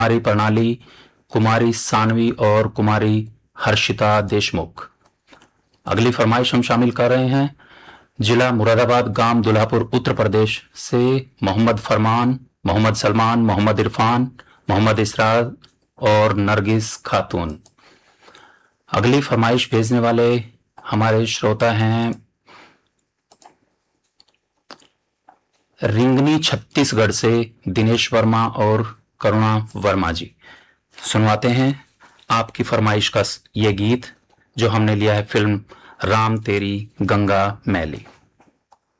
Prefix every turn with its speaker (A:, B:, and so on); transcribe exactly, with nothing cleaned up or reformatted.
A: कुमारी प्रणाली, कुमारी सानवी और कुमारी हर्षिता देशमुख। अगली फरमाइश हम शामिल कर रहे हैं जिला मुरादाबाद, गांव दुल्हापुर, उत्तर प्रदेश से मोहम्मद फरमान, मोहम्मद सलमान, मोहम्मद इरफान, मोहम्मद इसरार और नरगिस खातून। अगली फरमाइश भेजने वाले हमारे श्रोता हैं रिंगनी छत्तीसगढ़ से दिनेश वर्मा और करुणा वर्मा जी। सुनवाते हैं आपकी फरमाइश का ये गीत जो हमने लिया है फिल्म राम तेरी गंगा मैली।